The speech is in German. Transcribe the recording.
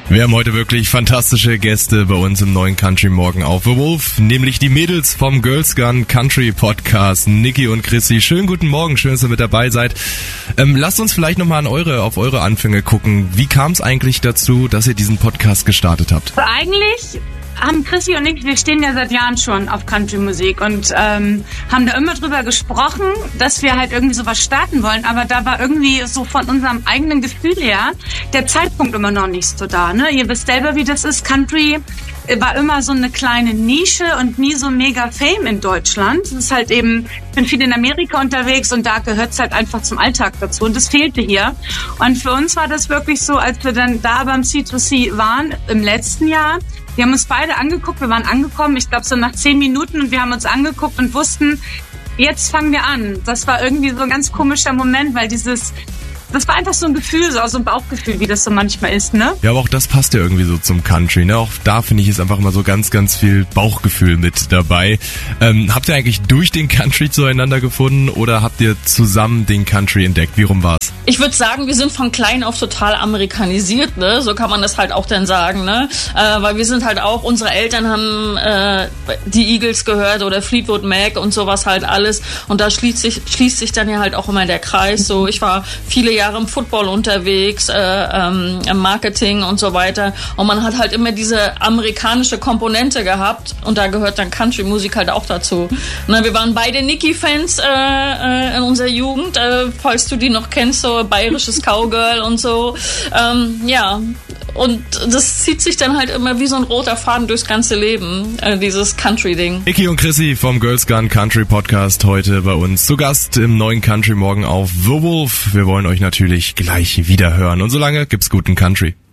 Wir haben heute wirklich fantastische Gäste bei uns im neuen Country Morgen auf The Wolf, nämlich die Mädels vom Girls Gun Country Podcast, Niki und Chrissy. Schönen guten Morgen, schön, dass ihr mit dabei seid. Lasst uns vielleicht nochmal auf eure Anfänge gucken. Wie kam es eigentlich dazu, dass ihr diesen Podcast gestartet habt? Eigentlich haben Chrissy und ich, wir stehen ja seit Jahren schon auf Country-Musik und haben da immer drüber gesprochen, dass wir halt irgendwie sowas starten wollen, aber da war irgendwie so von unserem eigenen Gefühl her der Zeitpunkt immer noch nicht so da, ne? Ihr wisst selber, wie das ist. Country war immer so eine kleine Nische und nie so mega Fame in Deutschland. Es ist halt eben, ich bin viel in Amerika unterwegs und da gehört es halt einfach zum Alltag dazu und das fehlte hier. Und für uns war das wirklich so, als wir dann da beim C2C waren im letzten Jahr. Wir haben uns beide angeguckt, wir waren angekommen, ich glaube so nach 10 Minuten und wir haben uns angeguckt und wussten, jetzt fangen wir an. Das war irgendwie so ein ganz komischer Moment, weil das war einfach so ein Gefühl, so ein Bauchgefühl, wie das so manchmal ist, ne? Ja, aber auch das passt ja irgendwie so zum Country, ne? Auch da finde ich es einfach immer so ganz, ganz viel Bauchgefühl mit dabei. Habt ihr eigentlich durch den Country zueinander gefunden oder habt ihr zusammen den Country entdeckt? Wie rum war's? Ich würde sagen, wir sind von klein auf total amerikanisiert, ne? So kann man das halt auch dann sagen, ne? Weil wir sind halt auch, unsere Eltern haben die Eagles gehört oder Fleetwood Mac und sowas halt alles. Und da schließt sich dann ja halt auch immer der Kreis. So, ich war viele Jahre im Football unterwegs, im Marketing und so weiter. Und man hat halt immer diese amerikanische Komponente gehabt und da gehört dann Country-Musik halt auch dazu. Na, wir waren beide Niki-Fans in unserer Jugend, falls du die noch kennst, so bayerisches Cowgirl und so. Ja, und das zieht sich dann halt immer wie so ein roter Faden durchs ganze Leben, dieses Country-Ding. Niki und Chrissy vom Girls Gun Country Podcast heute bei uns zu Gast im neuen Country Morgen auf The Wolf. Wir wollen euch natürlich gleich wieder hören und solange gibt's guten Country.